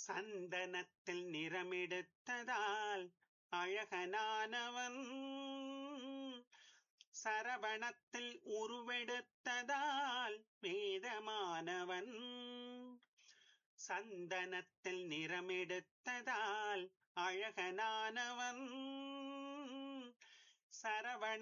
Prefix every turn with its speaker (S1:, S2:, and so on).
S1: சந்தனத்தில் நிறமெடுத்ததால் அழகனானவன், சரவணத்தில் உருவெடுத்ததால் வேதமானவன். சந்தனத்தில் நிறமெடுத்ததால் அழகனானவன், சரவண